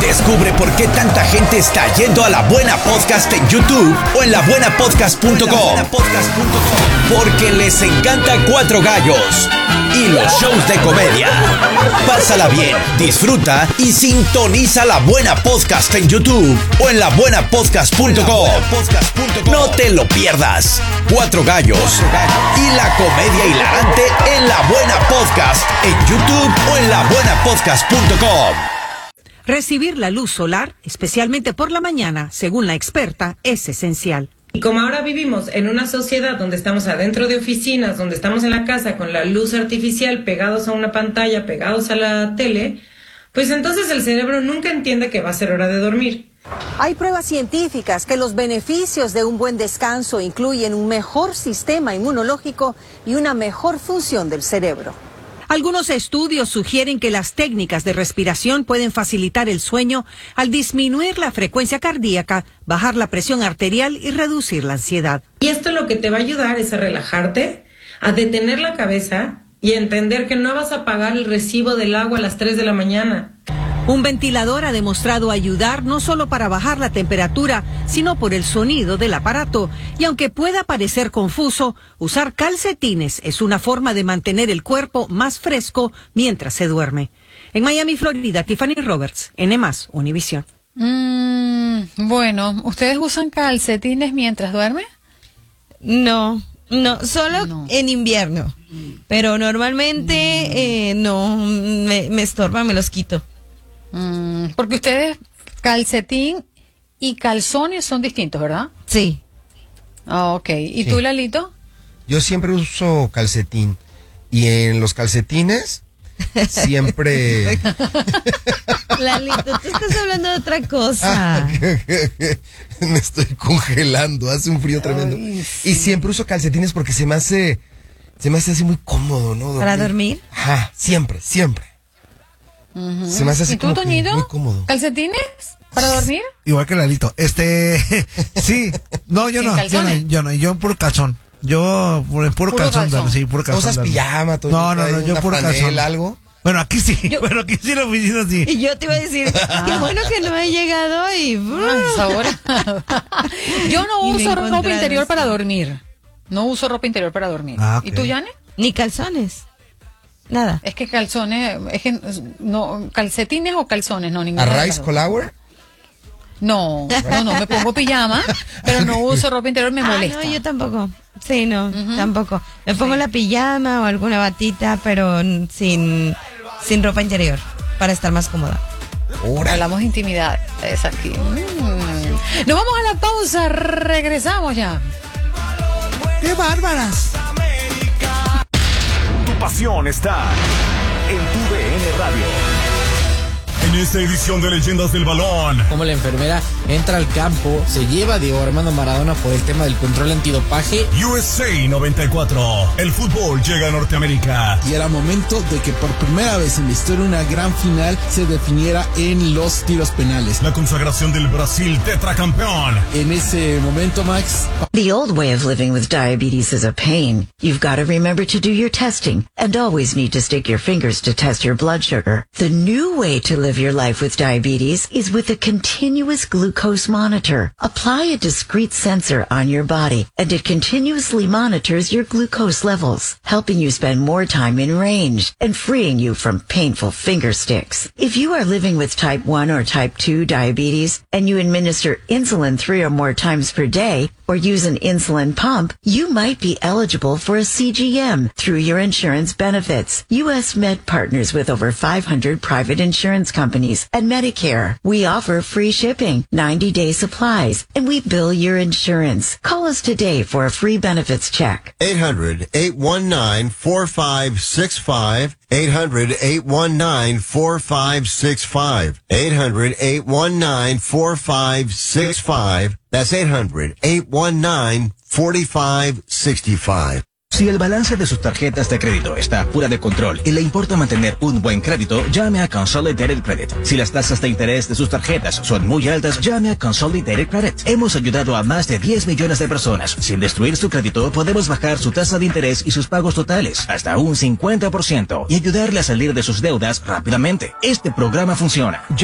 Descubre por qué tanta gente está yendo a La Buena Podcast en YouTube o en labuenapodcast.com. Porque les encanta Cuatro Gallos y los shows de comedia. Pásala bien, disfruta y sintoniza La Buena Podcast en YouTube o en labuenapodcast.com. No te lo pierdas. Cuatro Gallos y la comedia hilarante en La Buena Podcast en YouTube o en labuenapodcast.com. Recibir la luz solar, especialmente por la mañana, según la experta, es esencial. Y como ahora vivimos en una sociedad donde estamos adentro de oficinas, donde estamos en la casa con la luz artificial, pegados a una pantalla, pegados a la tele, pues entonces el cerebro nunca entiende que va a ser hora de dormir. Hay pruebas científicas que los beneficios de un buen descanso incluyen un mejor sistema inmunológico y una mejor función del cerebro. Algunos estudios sugieren que las técnicas de respiración pueden facilitar el sueño al disminuir la frecuencia cardíaca, bajar la presión arterial y reducir la ansiedad. Y esto lo que te va a ayudar es a relajarte, a detener la cabeza y a entender que no vas a pagar el recibo del agua a las 3 de la mañana. Un ventilador ha demostrado ayudar no solo para bajar la temperatura, sino por el sonido del aparato. Y aunque pueda parecer confuso, usar calcetines es una forma de mantener el cuerpo más fresco mientras se duerme. En Miami, Florida, Tiffany Roberts, N+, Univisión. Bueno, ¿ustedes usan calcetines mientras duermen? No, solo en invierno. Pero normalmente no, me estorban, me los quito. Porque ustedes, calcetín y calzones son distintos, ¿verdad? Sí. Ah, ok. ¿Y tú, Lalito? Yo siempre uso calcetín. Y en los calcetines, siempre... Lalito, tú estás hablando de otra cosa. Me estoy congelando, hace un frío tremendo. Ay, sí. Y siempre uso calcetines porque se me hace así muy cómodo, ¿no? ¿Para dormir? Ajá, siempre. Se me hace así. ¿Y tú, como que Toñito? muy cómodo. ¿Calcetines para dormir? Igual que Lalito. Sí. No, yo no. Yo puro calzón. Yo puro calzón. Sí, puro calzón. ¿Usas pijama? No, yo puro calzón. ¿Algo? Bueno, aquí sí. Bueno, aquí sí en la oficina sí. Y yo te iba a decir, qué bueno que no he llegado y... Yo no Y me uso ropa encontraron interior así. para dormir. No uso ropa interior para dormir. Ah, ok. ¿Y tú, Yane? Ni calzones. Nada. Es que calzones, no, calcetines o calzones, no, ninguna. ¿A de las Rice dos. Colauer? No, me pongo pijama, pero no uso ropa interior, me molesta. No, yo tampoco. Sí, no, tampoco. Me pongo la pijama o alguna batita, pero sin ropa interior, para estar más cómoda. Hablamos de intimidad, es aquí. Nos vamos a la pausa, regresamos ya. ¡Qué bárbaras! Tu pasión está en tu DN Radio. En esta edición de Leyendas del Balón. Como la enfermera entra al campo, se lleva a Diego Armando Maradona por el tema del control antidopaje. USA 94. El fútbol llega a Norteamérica. Y era momento de que por primera vez en la historia una gran final se definiera en los tiros penales. La consagración del Brasil tetracampeón. En ese momento, Max... The old way of living with diabetes is a pain. You've got to remember to do your testing and always need to stick your fingers to test your blood sugar. The new way to live your life with diabetes is with a continuous glucose monitor. Apply a discrete sensor on your body and it continuously monitors your glucose levels, helping you spend more time in range and freeing you from painful finger sticks. If you are living with type 1 or type 2 diabetes and you administer insulin 3 or more times per day or use an insulin pump, you might be eligible for a CGM through your insurance benefits. U.S. Med partners with over 500 private insurance companies and Medicare. We offer free shipping, 90-day supplies, and we bill your insurance. Call us today for a free benefits check. 800-819-4565. 800-819-4565. 800-819-4565. That's 800-819-4565. Si el balance de sus tarjetas de crédito está fuera de control y le importa mantener un buen crédito, llame a Consolidated Credit. Si las tasas de interés de sus tarjetas son muy altas, llame a Consolidated Credit. Hemos ayudado a más de 10 millones de personas. Sin destruir su crédito, podemos bajar su tasa de interés y sus pagos totales hasta un 50% y ayudarle a salir de sus deudas rápidamente. Este programa funciona.